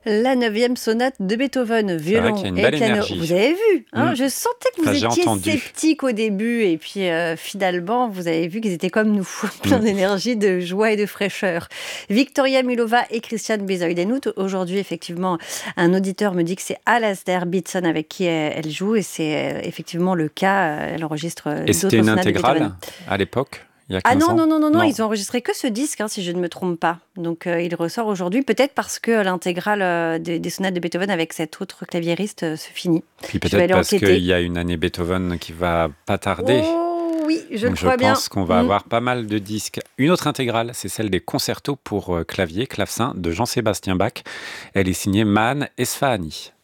La 9e sonate de Beethoven, C'est vrai violon qu'il y a une et belle piano. énergie. Vous avez vu, hein, Mm. je sentais que vous Enfin, j'ai étiez entendu. sceptique au début et puis finalement vous avez vu qu'ils étaient comme nous, plein Mm. d'énergie, de joie et de fraîcheur. Victoria Milova et Christian Besoidenhout. Aujourd'hui, effectivement, un auditeur me dit que c'est Alasdair Beatson avec qui elle joue et c'est effectivement le cas. Elle enregistre Et c'était d'autres une sonates de Beethoven. intégrale à l'époque, il y a Ah 15 non, ans? non, non, non, non, Non. ils ont enregistré que ce disque, hein, si je ne me trompe pas. Donc il ressort aujourd'hui, peut-être parce que l'intégrale des sonates de Beethoven avec cet autre claviériste se finit. Puis Je vais peut-être aller parce qu'il enquêter. y a une année Beethoven qui va pas tarder. Oh oui, je le Donc je crois bien. pense qu'on va avoir pas mal de disques. Une autre intégrale, c'est celle des concertos pour clavier, clavecin de Jean-Sébastien Bach. Elle est signée Mahan Esfahani.